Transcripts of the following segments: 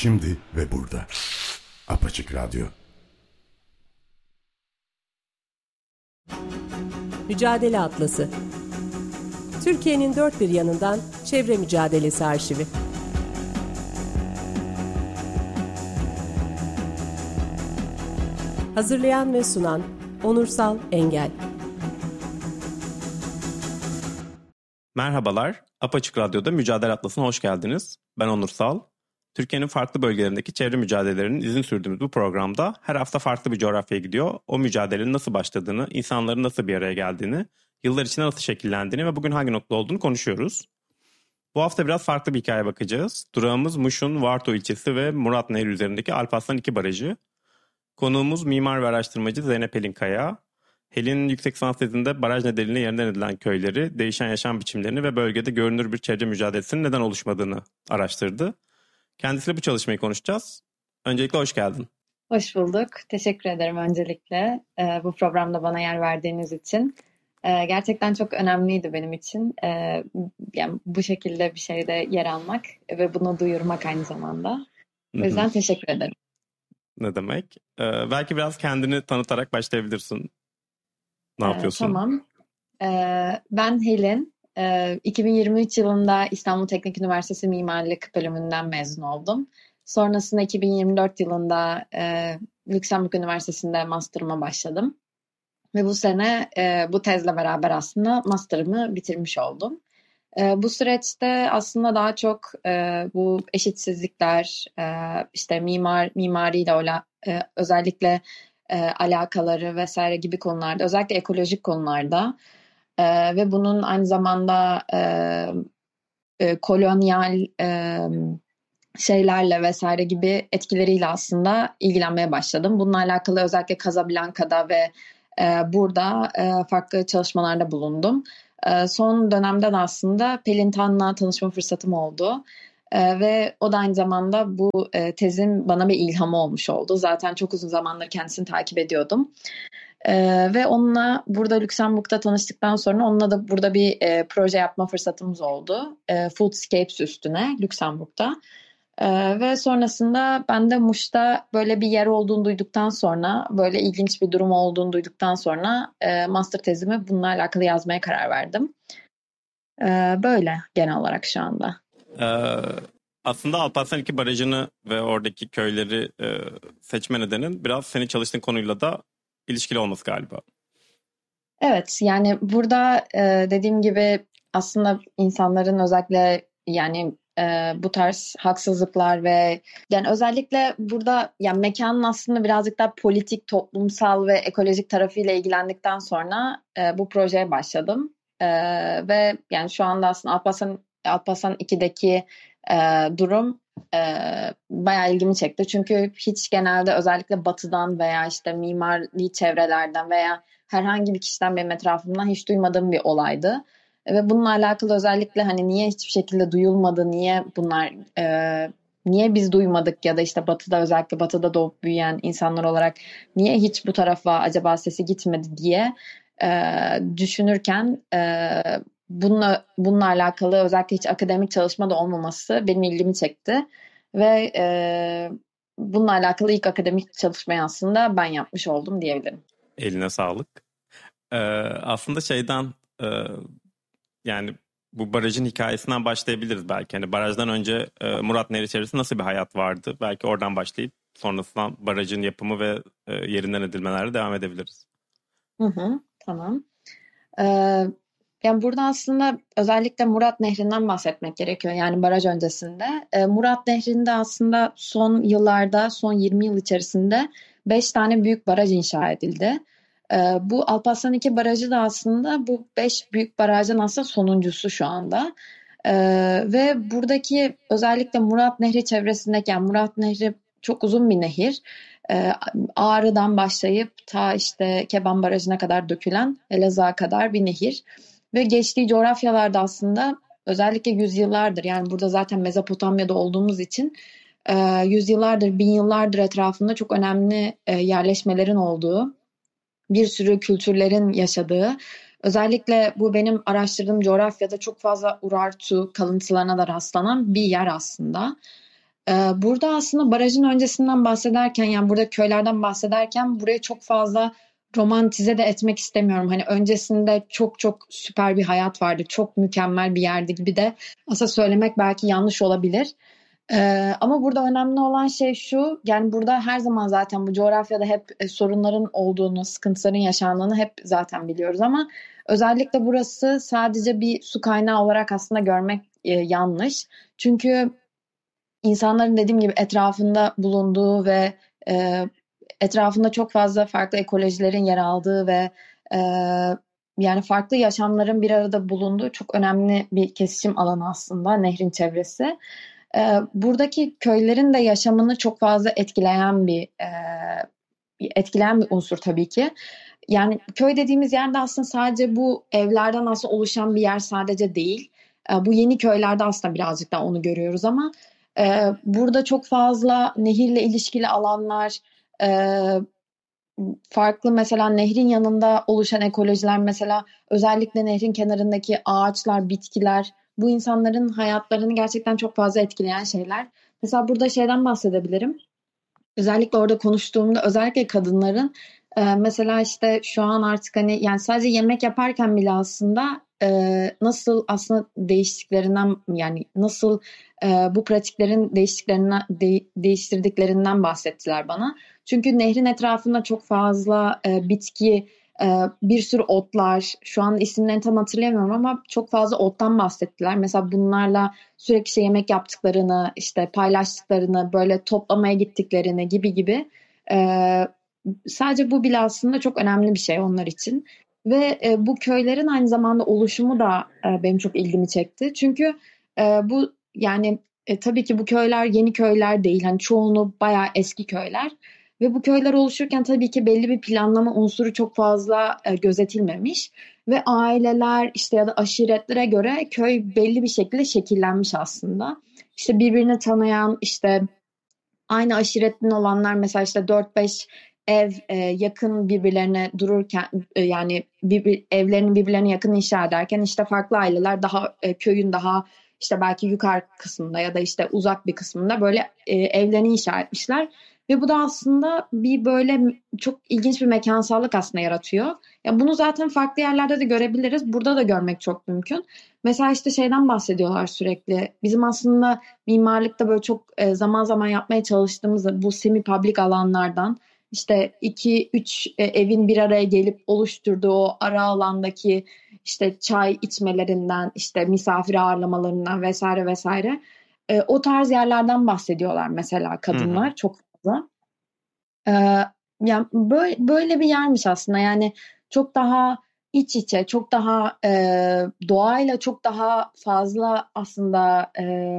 Şimdi ve burada. Apaçık Radyo. Mücadele Atlası. Türkiye'nin dört bir yanından çevre mücadelesi arşivi. Hazırlayan ve sunan Onursal Engel. Merhabalar, Apaçık Radyo'da Mücadele Atlası'na hoş geldiniz. Ben Onursal. Türkiye'nin farklı bölgelerindeki çevre mücadelelerinin izin sürdüğümüz bu programda her hafta farklı bir coğrafyaya gidiyor. O mücadelenin nasıl başladığını, insanların nasıl bir araya geldiğini, yıllar içinde nasıl şekillendiğini ve bugün hangi noktada olduğunu konuşuyoruz. Bu hafta biraz farklı bir hikaye bakacağız. Durağımız Muş'un Varto ilçesi ve Murat Nehri üzerindeki Alparslan 2 Barajı. Konuğumuz mimar ve araştırmacı Zeynep Helin Kaya. Helin yüksek lisans tezinde baraj nedeniyle yerinden edilen köyleri, değişen yaşam biçimlerini ve bölgede görünür bir çevre mücadelesinin neden oluşmadığını araştırdı. Kendisiyle bu çalışmayı konuşacağız. Öncelikle hoş geldin. Hoş bulduk. Teşekkür ederim öncelikle bu programda bana yer verdiğiniz için. Gerçekten çok önemliydi benim için. Yani bu şekilde bir şeyde yer almak ve bunu duyurmak aynı zamanda. O yüzden teşekkür ederim. Ne demek? Belki biraz kendini tanıtarak başlayabilirsin. Ne yapıyorsun? Tamam. Ben Helin. 2023 yılında İstanbul Teknik Üniversitesi Mimarlık bölümünden mezun oldum. Sonrasında 2024 yılında Lüksemburg Üniversitesi'nde master'ıma başladım. Ve bu sene bu tezle beraber aslında master'ımı bitirmiş oldum. Bu süreçte aslında daha çok bu eşitsizlikler, işte mimariyle özellikle alakaları vesaire gibi konularda, özellikle ekolojik konularda ve bunun aynı zamanda kolonyal şeylerle vesaire gibi etkileriyle aslında ilgilenmeye başladım. Bununla alakalı özellikle Casablanca'da ve burada farklı çalışmalarda bulundum. Son dönemde de aslında Pelin Tan'la tanışma fırsatım oldu. Ve o da aynı zamanda bu tezin bana bir ilhamı olmuş oldu. Zaten çok uzun zamandır kendisini takip ediyordum. Ve onunla burada Lüksemburg'da tanıştıktan sonra onunla da burada bir proje yapma fırsatımız oldu. Foodscapes üstüne Lüksemburg'da. Ve sonrasında ben de Muş'ta böyle bir yer olduğunu duyduktan sonra, böyle ilginç bir durum olduğunu duyduktan sonra master tezimi bununla alakalı yazmaya karar verdim. Böyle genel olarak şu anda. Aslında Alparslan 2 Barajı'nı ve oradaki köyleri seçme nedenin biraz senin çalıştığın konuyla da ilişkili olması galiba. Evet, yani burada dediğim gibi aslında insanların özellikle yani bu tarz haksızlıklar ve yani özellikle burada yani mekanın aslında birazcık daha politik, toplumsal ve ekolojik tarafıyla ilgilendikten sonra bu projeye başladım. Ve yani şu anda aslında Alparslan 2'deki durum bayağı ilgimi çekti. Çünkü hiç genelde özellikle batıdan veya işte mimari çevrelerden veya herhangi bir kişiden benim etrafımdan hiç duymadığım bir olaydı. Ve bununla alakalı özellikle hani niye hiçbir şekilde duyulmadı, niye biz duymadık ya da işte batıda özellikle batıda doğup büyüyen insanlar olarak niye hiç bu tarafa acaba sesi gitmedi diye düşünürken bununla alakalı özellikle hiç akademik çalışma da olmaması benim ilgimi çekti ve bununla alakalı ilk akademik çalışmayı aslında ben yapmış oldum diyebilirim. Eline sağlık. Aslında yani bu barajın hikayesinden başlayabiliriz belki. Yani barajdan önce Murat Nehri içerisinde nasıl bir hayat vardı? Belki oradan başlayıp sonrasında barajın yapımı ve yerinden edilmelerle devam edebiliriz. Tamam. Yani burada aslında özellikle Murat Nehri'nden bahsetmek gerekiyor. Yani baraj öncesinde. Murat Nehri'nde aslında son yıllarda, son 20 yıl içerisinde 5 tane büyük baraj inşa edildi. Bu Alparslan 2 Barajı da aslında bu 5 büyük barajın aslında sonuncusu şu anda. Ve buradaki özellikle Murat Nehri çevresindeki, yani Murat Nehri çok uzun bir nehir. Ağrı'dan başlayıp ta işte Keban Barajı'na kadar dökülen Elazığ'a kadar bir nehir. Ve geçtiği coğrafyalarda aslında özellikle yüzyıllardır, yani burada zaten Mezopotamya'da olduğumuz için yüzyıllardır, bin yıllardır etrafında çok önemli yerleşmelerin olduğu, bir sürü kültürlerin yaşadığı, özellikle bu benim araştırdığım coğrafyada çok fazla Urartu kalıntılarına da rastlanan bir yer aslında. Burada aslında barajın öncesinden bahsederken, yani burada köylerden bahsederken burayı çok fazla romantize de etmek istemiyorum. Hani öncesinde çok çok süper bir hayat vardı, çok mükemmel bir yerdi gibi de aslında söylemek belki yanlış olabilir. Ama burada önemli olan şey şu, yani burada her zaman zaten bu coğrafyada hep sorunların olduğunu, sıkıntıların yaşandığını hep zaten biliyoruz ama özellikle burası sadece bir su kaynağı olarak aslında görmek yanlış. Çünkü insanların dediğim gibi etrafında bulunduğu ve etrafında çok fazla farklı ekolojilerin yer aldığı ve e, yani farklı yaşamların bir arada bulunduğu çok önemli bir kesişim alanı aslında nehrin çevresi. Buradaki köylerin de yaşamını çok fazla etkileyen bir unsur tabii ki. Yani köy dediğimiz yerde aslında sadece bu evlerden aslında oluşan bir yer sadece değil. Bu yeni köylerde aslında birazcık daha onu görüyoruz ama burada çok fazla nehirle ilişkili alanlar, e, farklı mesela nehrin yanında oluşan ekolojiler, mesela özellikle nehrin kenarındaki ağaçlar, bitkiler, bu insanların hayatlarını gerçekten çok fazla etkileyen şeyler. Mesela burada şeyden bahsedebilirim. Özellikle orada konuştuğumda özellikle kadınların mesela işte şu an artık hani yani sadece yemek yaparken bile aslında nasıl aslında değiştiklerinden, yani nasıl bu pratiklerin değiştirdiklerinden bahsettiler bana. Çünkü nehrin etrafında çok fazla bitki, bir sürü otlar, şu an isimlerini tam hatırlayamıyorum ama çok fazla ottan bahsettiler. Mesela bunlarla sürekli işte yemek yaptıklarını, işte paylaştıklarını, böyle toplamaya gittiklerini gibi gibi. Ee, Sadece bu bile aslında çok önemli bir şey onlar için. Ve bu köylerin aynı zamanda oluşumu da benim çok ilgimi çekti. Çünkü bu yani tabii ki bu köyler yeni köyler değil. Hani çoğunluğu bayağı eski köyler. Ve bu köyler oluşurken tabii ki belli bir planlama unsuru çok fazla gözetilmemiş. Ve aileler işte ya da aşiretlere göre köy belli bir şekilde şekillenmiş aslında. İşte birbirini tanıyan, işte aynı aşiretten olanlar mesela işte 4-5 ev yakın birbirlerine dururken, yani evlerini birbirlerine yakın inşa ederken işte farklı aileler daha köyün daha işte belki yukarı kısmında ya da işte uzak bir kısmında böyle evlerini inşa etmişler. Ve bu da aslında bir böyle çok ilginç bir mekansallık aslında yaratıyor. Ya bunu zaten farklı yerlerde de görebiliriz. Burada da görmek çok mümkün. Mesela işte şeyden bahsediyorlar sürekli. Bizim aslında mimarlıkta böyle çok zaman zaman yapmaya çalıştığımız bu semi-public alanlardan işte 2-3 evin bir araya gelip oluşturduğu o ara alandaki işte çay içmelerinden, işte misafir ağırlamalarından vesaire vesaire. O tarz yerlerden bahsediyorlar mesela kadınlar çok fazla. E, Yani böyle bir yermiş aslında. Yani çok daha iç içe, çok daha doğayla çok daha fazla aslında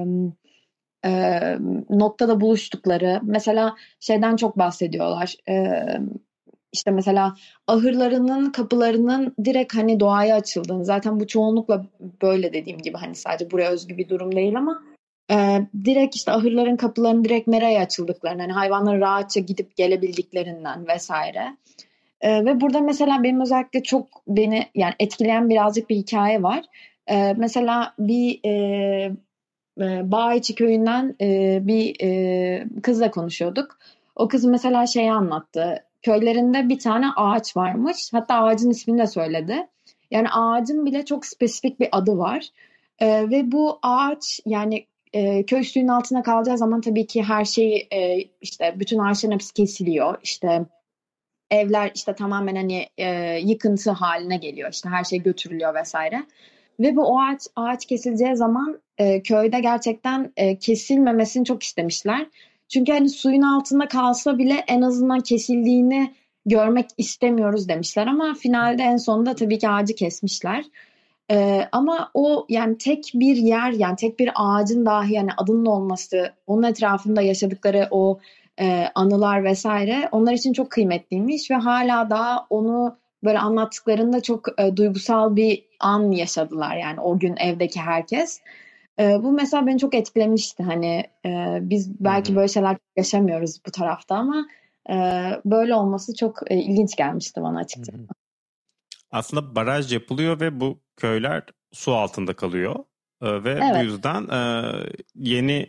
noktada buluştukları. Mesela şeyden çok bahsediyorlar. İşte mesela ahırlarının kapılarının direkt hani doğaya açıldığını. Zaten bu çoğunlukla böyle, dediğim gibi hani sadece buraya özgü bir durum değil ama direkt işte ahırların kapılarının direkt nereye açıldıklarını, hani hayvanların rahatça gidip gelebildiklerinden vesaire. Ve burada mesela benim özellikle çok beni yani etkileyen birazcık bir hikaye var. Mesela bir Bağiçi köyünden bir kızla konuşuyorduk. O kız mesela şeyi anlattı. Köylerinde bir tane ağaç varmış. Hatta ağacın ismini de söyledi. Yani ağacın bile çok spesifik bir adı var. Ve bu ağaç yani köy suyun altına kalacağı zaman tabii ki her şey işte bütün ağaçların hepsi kesiliyor. İşte evler işte tamamen hani yıkıntı haline geliyor. İşte her şey götürülüyor vesaire. Ve bu ağaç kesileceği zaman köyde gerçekten kesilmemesini çok istemişler. Çünkü hani suyun altında kalsa bile en azından kesildiğini görmek istemiyoruz demişler. Ama finalde en sonunda tabii ki ağacı kesmişler. Ama o yani tek bir yer, yani tek bir ağacın dahi yani adının olması, onun etrafında yaşadıkları o anılar vesaire onlar için çok kıymetliymiş ve hala daha onu böyle anlattıklarında çok duygusal bir an yaşadılar yani o gün evdeki herkes. Bu mesela beni çok etkilemişti. Hani biz belki böyle şeyler yaşamıyoruz bu tarafta ama böyle olması çok ilginç gelmişti bana açıkçası. Aslında baraj yapılıyor ve bu köyler su altında kalıyor. Ve Evet. bu yüzden yeni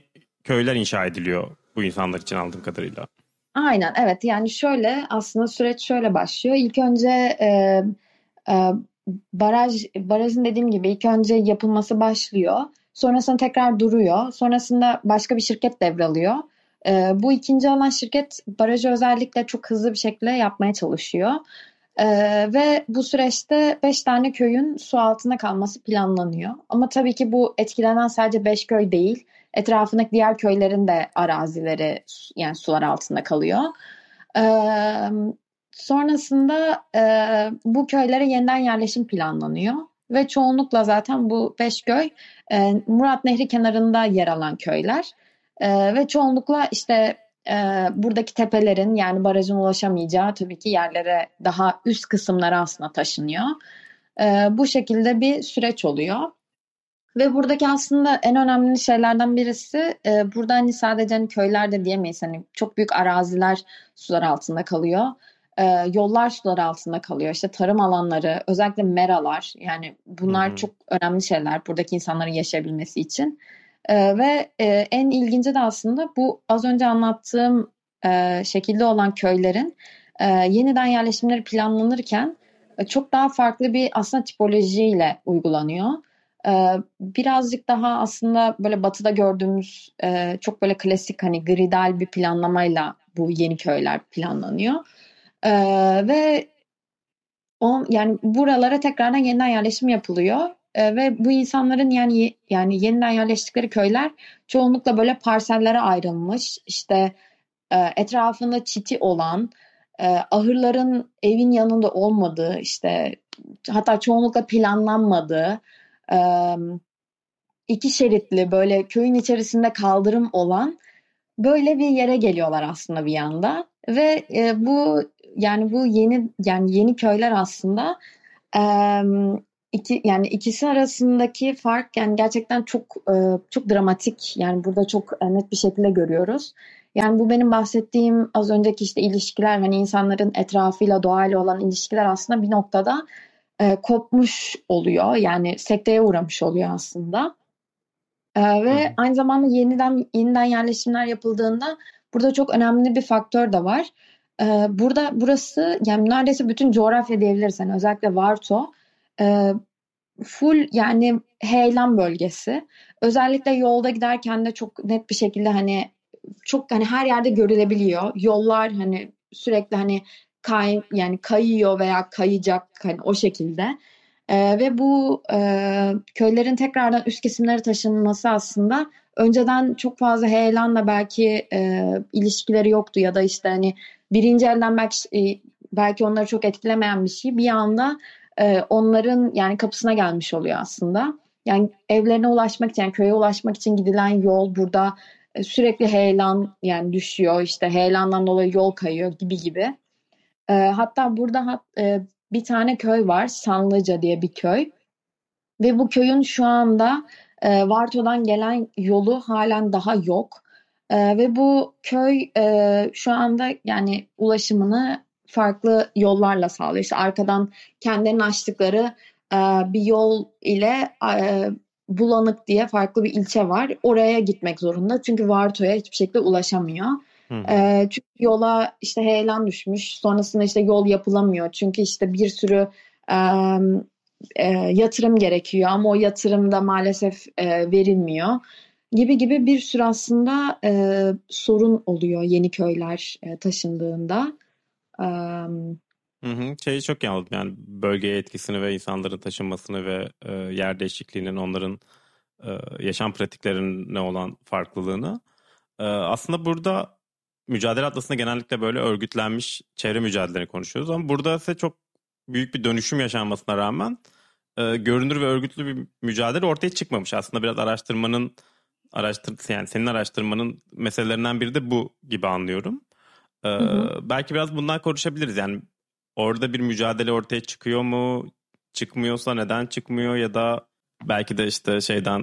köyler inşa ediliyor bu insanlar için aldığım kadarıyla. Aynen, evet. Yani şöyle, aslında süreç şöyle başlıyor. İlk önce e, barajın dediğim gibi ilk önce yapılması başlıyor. Sonrasında tekrar duruyor. Sonrasında başka bir şirket devralıyor. Bu ikinci alan şirket barajı özellikle çok hızlı bir şekilde yapmaya çalışıyor. Ve bu süreçte 5 tane köyün su altında kalması planlanıyor. Ama tabii ki bu etkilenen sadece 5 köy değil. Etrafındaki diğer köylerin de arazileri yani sular altında kalıyor. Ee, Sonrasında bu köylere yeniden yerleşim planlanıyor. Ve çoğunlukla zaten bu 5 köy Murat Nehri kenarında yer alan köyler. Ve çoğunlukla işte buradaki tepelerin yani barajın ulaşamayacağı tabii ki yerlere daha üst kısımlara aslında taşınıyor. Bu şekilde bir süreç oluyor. Ve buradaki aslında en önemli şeylerden birisi burada hani sadece hani köylerde diyemeyiz. Hani çok büyük araziler sular altında kalıyor. Yollar sular altında kalıyor. İşte tarım alanları, özellikle meralar yani bunlar çok önemli şeyler buradaki insanların yaşayabilmesi için. Ve en ilginci de aslında bu az önce anlattığım şekilde olan köylerin yeniden yerleşimleri planlanırken çok daha farklı bir aslında tipolojiyle uygulanıyor. Birazcık daha aslında böyle batıda gördüğümüz çok böyle klasik hani gridal bir planlamayla bu yeni köyler planlanıyor. Ve yani buralara tekrardan yeniden yerleşim yapılıyor. Ve bu insanların yani yeniden yerleştikleri köyler çoğunlukla böyle parsellere ayrılmış. İşte etrafında çiti olan, ahırların evin yanında olmadığı, işte hatta çoğunlukla planlanmadığı, iki şeritli böyle köyün içerisinde kaldırım olan böyle bir yere geliyorlar aslında bir yanda. Ve bu yeni köyler aslında ikisi arasındaki fark yani gerçekten çok dramatik. Yani burada çok net bir şekilde görüyoruz. Yani bu benim bahsettiğim az önceki işte ilişkiler hani insanların etrafıyla doğayla olan ilişkiler aslında bir noktada kopmuş oluyor. Yani sekteye uğramış oluyor aslında. Ve aynı zamanda yeniden yerleşimler yapıldığında burada çok önemli bir faktör de var. Burası yani neredeyse bütün coğrafya diyebiliriz. Yani özellikle Varto full yani heyelan bölgesi. Özellikle yolda giderken de çok net bir şekilde hani çok hani her yerde görülebiliyor. Yollar hani sürekli hani kayıyor veya kayacak hani o şekilde. Ve bu köylerin tekrardan üst kesimlere taşınması aslında önceden çok fazla heyelanla belki ilişkileri yoktu ya da işte hani birinci elden belki onları çok etkilemeyen bir şey bir anda onların yani kapısına gelmiş oluyor aslında. Yani evlerine ulaşmak için, yani köye ulaşmak için gidilen yol burada sürekli heyelan yani düşüyor. İşte heyelandan dolayı yol kayıyor gibi. Hatta burada bir tane köy var, Sanlıca diye bir köy. Ve bu köyün şu anda Varto'dan gelen yolu halen daha yok. Ve bu köy şu anda yani ulaşımını farklı yollarla sağlıyor. İşte arkadan kendilerinin açtıkları bir yol ile Bulanık diye farklı bir ilçe var. Oraya gitmek zorunda. Çünkü Varto'ya hiçbir şekilde ulaşamıyor. Çünkü yola işte heyelan düşmüş. Sonrasında işte yol yapılamıyor. Çünkü işte bir sürü yatırım gerekiyor ama o yatırım da maalesef verilmiyor. Gibi bir sürü aslında sorun oluyor yeni köyler taşındığında. Şeyi çok iyi anladım yani bölgeye etkisini ve insanların taşınmasını ve yer değişikliğinin onların yaşam pratiklerine olan farklılığını. Aslında burada mücadele atlasında genellikle böyle örgütlenmiş çevre mücadelelerini konuşuyoruz ama burada ise çok büyük bir dönüşüm yaşanmasına rağmen görünür ve örgütlü bir mücadele ortaya çıkmamış. Aslında biraz yani senin araştırmanın meselelerinden biri de bu gibi anlıyorum. Belki biraz bundan konuşabiliriz. Yani orada bir mücadele ortaya çıkıyor mu? Çıkmıyorsa neden çıkmıyor? Ya da belki de işte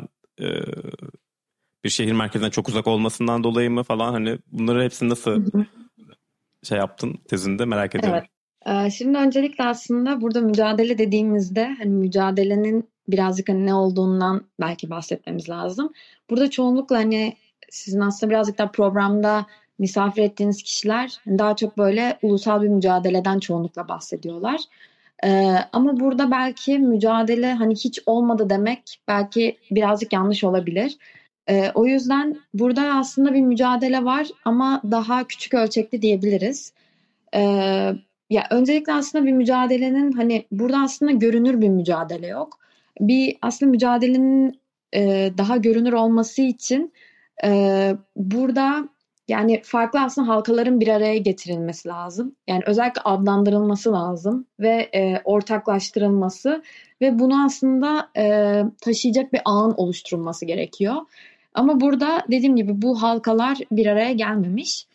bir şehir merkezinden çok uzak olmasından dolayı mı falan hani bunları hepsini nasıl yaptın tezinde merak ediyorum. Evet. Şimdi öncelikle aslında burada mücadele dediğimizde hani mücadelenin birazcık hani ne olduğundan belki bahsetmemiz lazım. Burada çoğunlukla hani sizin aslında birazcık da programda misafir ettiğiniz kişiler daha çok böyle ulusal bir mücadeleden çoğunlukla bahsediyorlar. Ama burada belki mücadele hani hiç olmadı demek belki birazcık yanlış olabilir. O yüzden burada aslında bir mücadele var ama daha küçük ölçekli diyebiliriz. Ya öncelikle aslında bir mücadelenin hani burada aslında görünür bir mücadele yok. Bir aslında mücadelenin daha görünür olması için burada yani farklı aslında halkaların bir araya getirilmesi lazım. Yani özellikle adlandırılması lazım ve ortaklaştırılması ve bunu aslında taşıyacak bir ağın oluşturulması gerekiyor. Ama burada dediğim gibi bu halkalar bir araya gelmemiş.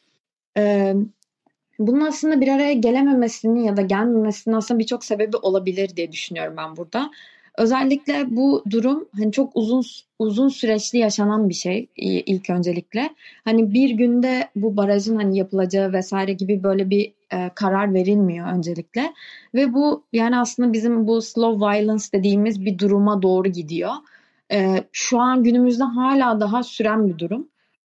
Bunun aslında bir araya gelememesinin ya da gelmemesinin aslında birçok sebebi olabilir diye düşünüyorum ben burada. Özellikle bu durum hani çok uzun süreçli yaşanan bir şey ilk öncelikle. Hani bir günde bu barajın hani yapılacağı vesaire gibi böyle bir karar verilmiyor öncelikle. Ve bu yani aslında bizim bu slow violence dediğimiz bir duruma doğru gidiyor. Şu an günümüzde hala daha süren bir durum.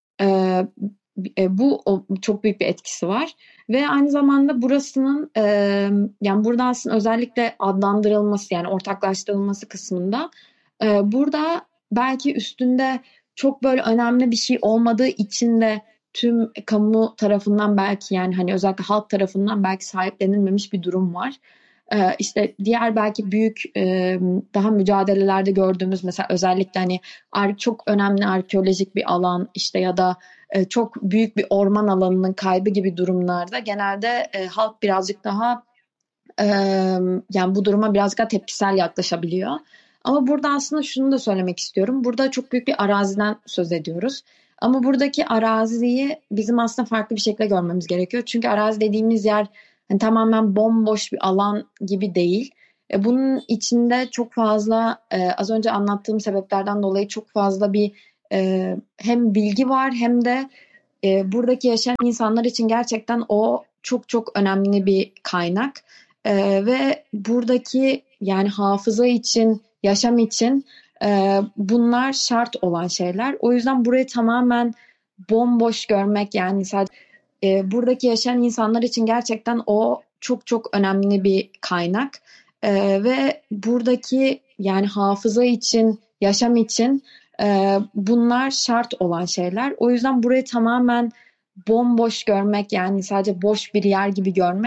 Bu çok büyük bir etkisi var ve aynı zamanda burasının yani burada aslında özellikle adlandırılması yani ortaklaştırılması kısmında burada belki üstünde çok böyle önemli bir şey olmadığı için de tüm kamu tarafından belki yani hani özellikle halk tarafından belki sahiplenilmemiş bir durum var. İşte diğer belki büyük daha mücadelelerde gördüğümüz mesela özellikle hani çok önemli arkeolojik bir alan işte ya da çok büyük bir orman alanının kaybı gibi durumlarda genelde halk birazcık daha yani bu duruma birazcık daha tepkisel yaklaşabiliyor. Ama burada aslında şunu da söylemek istiyorum. Burada çok büyük bir araziden söz ediyoruz. Ama buradaki araziyi bizim aslında farklı bir şekilde görmemiz gerekiyor. Çünkü arazi dediğimiz yer yani tamamen bomboş bir alan gibi değil. Bunun içinde çok fazla az önce anlattığım sebeplerden dolayı çok fazla bir hem bilgi var hem de buradaki yaşayan insanlar için gerçekten o çok çok önemli bir kaynak. Ve buradaki yani hafıza için, yaşam için bunlar şart olan şeyler. O yüzden burayı tamamen bomboş görmek yani sadece buradaki yaşayan insanlar için gerçekten o çok çok önemli bir kaynak. Ve buradaki yani hafıza için, yaşam için bunlar şart olan şeyler. O yüzden burayı tamamen bomboş görmek yani sadece boş bir yer gibi görmek